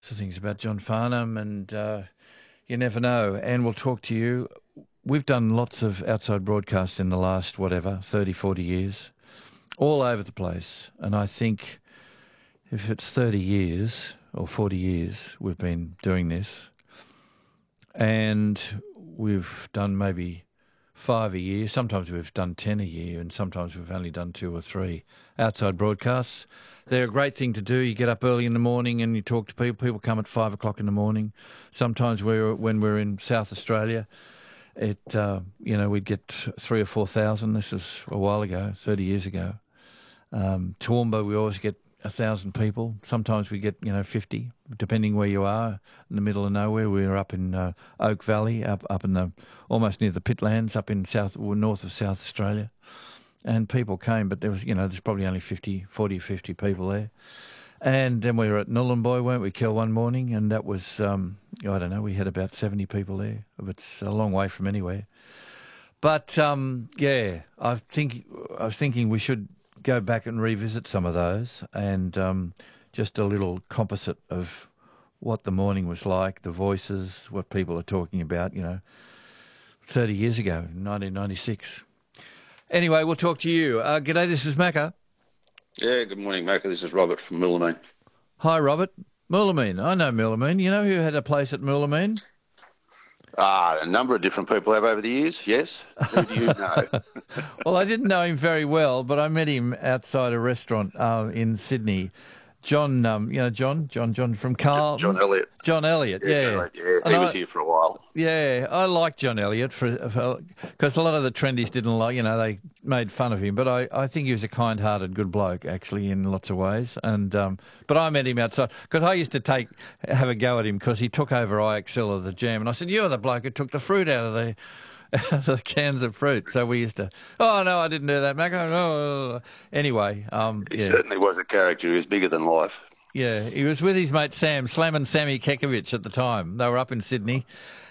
lots of things about John Farnham, and you never know. And we'll talk to you. We've done lots of outside broadcasts in the last, 30, 40 years, all over the place. And I think if it's 30 years or 40 years we've been doing this, and we've done maybe 5 a year, sometimes we've done 10 a year, and sometimes we've only done 2 or 3 outside broadcasts. They're a great thing to do. You get up early in the morning and you talk to people. People come at 5 o'clock in the morning. Sometimes when we're in South Australia, we'd get 3,000 or 4,000. This was a while ago, 30 years ago. Toowoomba, we always get 1,000 people. Sometimes we get 50, depending where you are. In the middle of nowhere, we were up in Oak Valley, up in the almost near the Pitlands, up in north of South Australia. And people came, but there was, there's probably only 40 or 50 people there. And then we were at Nhulunbuy, weren't we, Kel, one morning, and that was, we had about 70 people there. It's a long way from anywhere. But, I was thinking we should go back and revisit some of those, and just a little composite of what the morning was like, the voices, what people are talking about, 30 years ago, 1996. Anyway, we'll talk to you. G'day, this is Macca. Yeah, good morning, Macca. This is Robert from Moolameen. Hi, Robert. Moolameen. I know Moolameen. You know who had a place at Moolameen? A number of different people have over the years, yes. Who do you know? Well, I didn't know him very well, but I met him outside a restaurant in Sydney. John, John from Carl. John Elliott. John Elliott, yeah. He was here for a while. Yeah, I like John Elliott because a lot of the trendies didn't like, they made fun of him. But I think he was a kind-hearted, good bloke, actually, in lots of ways. And but I met him outside because I used to have a go at him because he took over IXL of the Jam, and I said, "You're the bloke who took the fruit out of the cans of fruit." So we used to, "Oh, no, I didn't do that, Mac." No. Anyway. He certainly was a character. He was bigger than life. Yeah, he was with his mate Sam, Slamming Sammy Kekovich at the time. They were up in Sydney,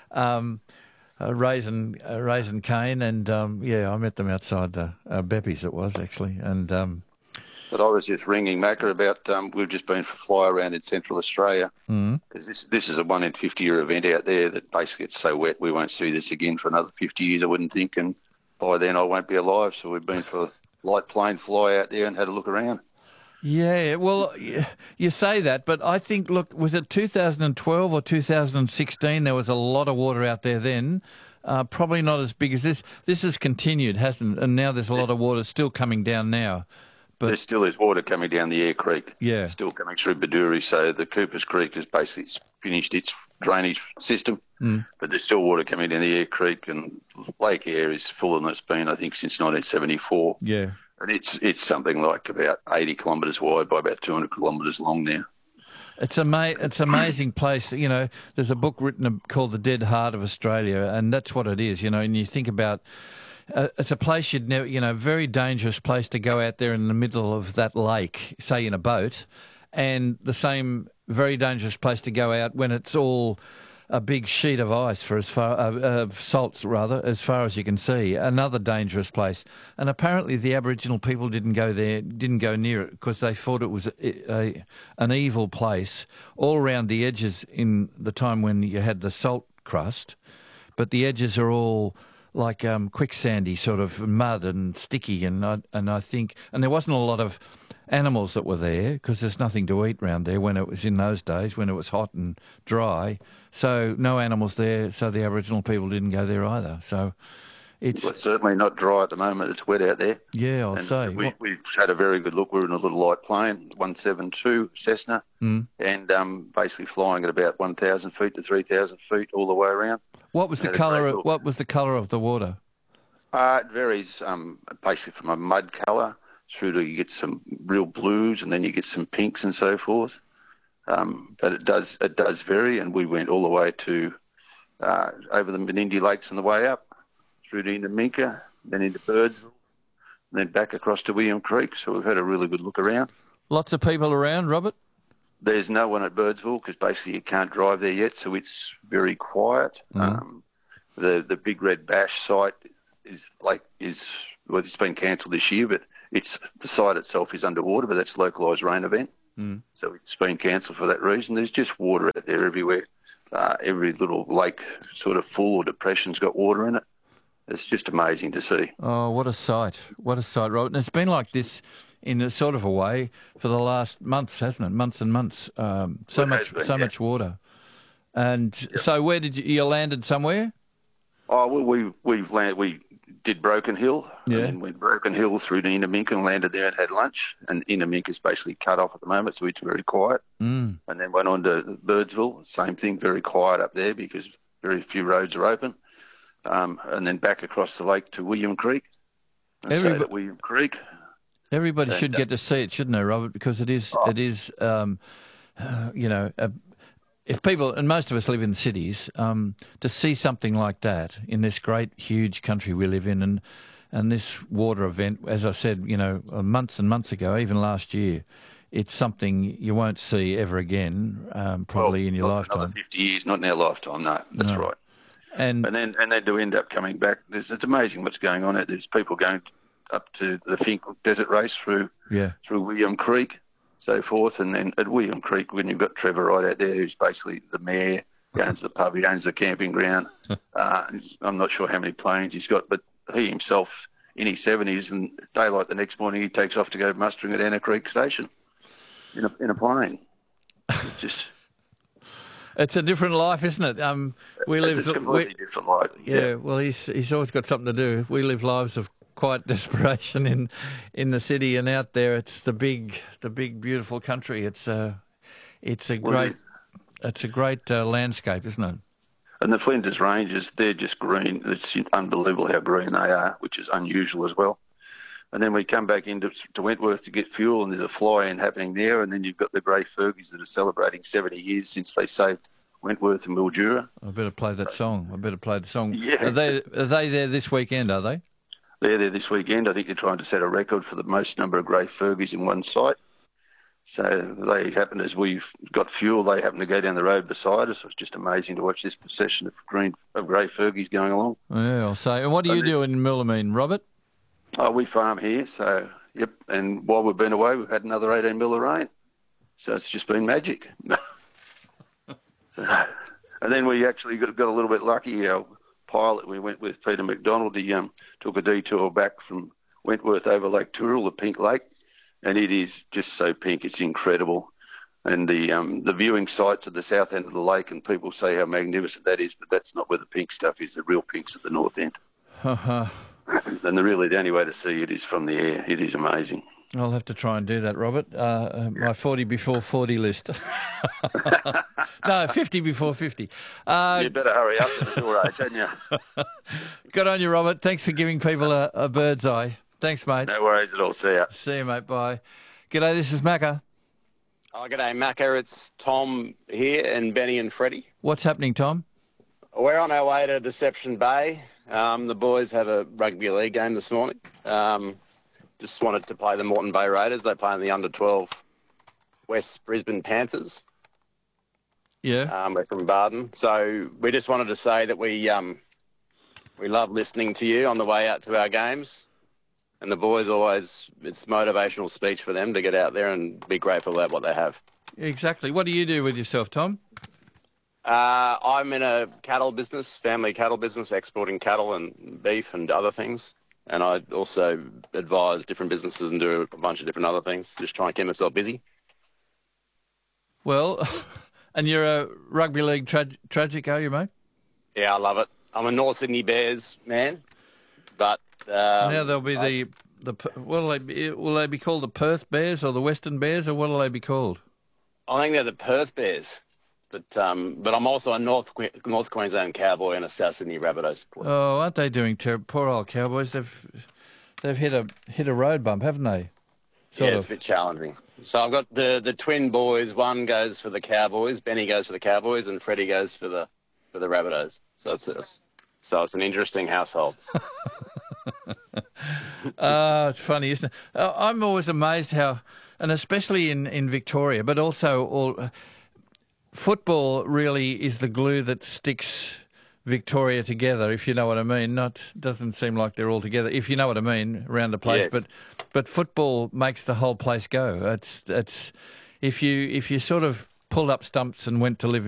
raising cane, and I met them outside Beppy's, it was, actually. And But I was just ringing Macca about, we've just been for fly around in Central Australia, because this is a 1 in 50-year event out there that basically it's so wet we won't see this again for another 50 years, I wouldn't think, and by then I won't be alive. So we've been for a light plane fly out there and had a look around. Yeah, well, you say that, but I think, look, was it 2012 or 2016? There was a lot of water out there then. Probably not as big as this. This has continued, hasn't it? And now there's a lot of water still coming down now. But there still is water coming down the Eyre Creek. Yeah. Still coming through Baduri, so the Coopers Creek has basically finished its drainage system. But there's still water coming down the Eyre Creek, and Lake Eyre is fuller than it's been, I think, since 1974. Yeah. And it's something like about 80 kilometres wide by about 200 kilometres long now. It's an amazing place. There's a book written called The Dead Heart of Australia, and that's what it is, and you think about it's a place you'd never, very dangerous place to go out there in the middle of that lake, say in a boat, and the same very dangerous place to go out when it's all a big sheet of ice for as far salts rather, as far as you can see. Another dangerous place, and apparently the Aboriginal people didn't go near it because they thought it was an evil place all around the edges in the time when you had the salt crust, but the edges are all like quicksandy sort of mud and sticky, and I think there wasn't a lot of animals that were there because there's nothing to eat round there when it was in those days when it was hot and dry. So no animals there. So the Aboriginal people didn't go there either. So it's certainly not dry at the moment. It's wet out there. Yeah, I'll say. We've had a very good look. We're in a little light plane, 172 Cessna, and basically flying at about 1,000 feet to 3,000 feet all the way around. What was the colour? What was the colour of the water? It varies, basically from a mud colour through to you get some real blues, and then you get some pinks and so forth. But it does vary, and we went all the way to over the Menindee Lakes on the way up, through to into Minka, then into Birdsville, and then back across to William Creek. So we've had a really good look around. Lots of people around, Robert? There's no one at Birdsville because basically you can't drive there yet, so it's very quiet. The Big Red Bash site it's been cancelled this year, but the site itself is underwater, but that's a localised rain event. So it's been cancelled for that reason. There's just water out there everywhere. Every little lake sort of full or depression's got water in it. It's just amazing to see. Oh, what a sight. What a sight, Robert. And it's been like this in a sort of a way for the last months, hasn't it? Months and months. So much water. And so where did you landed somewhere? Oh, well, we did Broken Hill, Yeah. and then went Broken Hill through to Innermink and landed there and had lunch. And Innermink is basically cut off at the moment, so it's very quiet. And then went on to Birdsville, same thing, very quiet up there because very few roads are open. And then back across the lake to William Creek. And stayed at William Creek. Everybody should get to see it, shouldn't they, Robert? Because it is, if people, and most of us live in cities, to see something like that in this great, huge country we live in, and this water event, as I said, months and months ago, even last year, it's something you won't see ever again, probably in your lifetime. Another 50 years, not in our lifetime, no, that's right. And then to end up coming back, it's amazing what's going on. There's people going up to the Finkel Desert Race through William Creek, so forth, and then at William Creek, when you've got Trevor Wright out there, who's basically the mayor, he owns the pub, he owns the camping ground. I'm not sure how many planes he's got, but he himself in his 70s, and daylight the next morning, he takes off to go mustering at Anna Creek Station in a plane. It's just. It's a different life, isn't it? It's a completely different life. Yeah, well, he's always got something to do. We live lives of quite desperation in the city, and out there, it's the big, beautiful country. It's a great landscape, isn't it? And the Flinders Ranges, they're just green. It's unbelievable how green they are, which is unusual as well. And then we come back into Wentworth to get fuel, and there's a fly-in happening there. And then you've got the Grey Fergies that are celebrating 70 years since they saved Wentworth and Mildura. I better play that song. Yeah. Are they there this weekend, are they? They're there this weekend. I think they're trying to set a record for the most number of Grey Fergies in one site. So they happen, as we've got fuel, they happen to go down the road beside us. It's just amazing to watch this procession of Grey Fergies going along. Yeah, I'll say. And what do you do in Millermean, Robert? Oh, we farm here, so, yep. And while we've been away, we've had another 18 mil of rain. So it's just been magic. And then we actually got a little bit lucky. Our pilot, we went with Peter McDonald. He took a detour back from Wentworth over Lake Tooral, the Pink Lake, and it is just so pink. It's incredible. And the viewing sites at the south end of the lake, and people say how magnificent that is, but that's not where the pink stuff is. The real pink's at the north end. And the only way to see it is from the air. It is amazing. I'll have to try and do that, Robert. My 40 before 40 list. No, 50 before 50. You better hurry up to the door age, haven't you? Good on you, Robert. Thanks for giving people a bird's eye. Thanks, mate. No worries at all. See ya. See you, mate. Bye. G'day, this is Macca. Oh, g'day, Macca. It's Tom here and Benny and Freddie. What's happening, Tom? We're on our way to Deception Bay. The boys have a rugby league game this morning. Just wanted to play the Moreton Bay Raiders. They play in the under-12 West Brisbane Panthers. Yeah. We're from Barden. So we just wanted to say that we love listening to you on the way out to our games. And the boys always, it's motivational speech for them to get out there and be grateful about what they have. Exactly. What do you do with yourself, Tom? I'm in a cattle business, family cattle business, exporting cattle and beef and other things. And I also advise different businesses and do a bunch of different other things, just try and keep myself busy. Well, and you're a rugby league tragic, are you, mate? Yeah, I love it. I'm a North Sydney Bears man, but... now there'll be will they be called the Perth Bears or the Western Bears, or what will they be called? I think they're the Perth Bears. But I'm also a North Queensland Cowboy and a South Sydney Rabbitohs supporter. Oh, aren't they doing terrible? Poor old Cowboys. They've hit a road bump, haven't they? It's a bit challenging. So I've got the twin boys. One goes for the Cowboys, Benny goes for the Cowboys, and Freddie goes for the Rabbitohs. So it's an interesting household. It's funny, isn't it? I'm always amazed how, and especially in Victoria, but also football really is the glue that sticks Victoria together, if you know what I mean. Doesn't seem like they're all together, if you know what I mean, around the place. Yes. But football makes the whole place go. if you sort of pulled up stumps and went to live